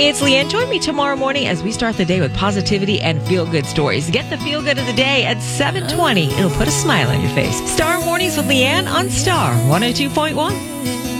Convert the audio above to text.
Hey, it's Leanne. Join me tomorrow morning as we start the day with positivity and feel-good stories. Get the feel-good of the day at 7:20. It'll put a smile on your face. Star Mornings with Leanne on Star 102.1.